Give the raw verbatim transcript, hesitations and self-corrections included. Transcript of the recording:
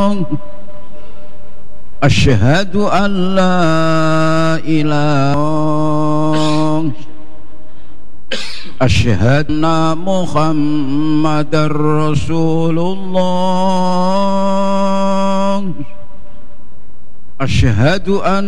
Asyhadu an la ilaha asyhadu anna Muhammadar Rasulullah. Asyhadu an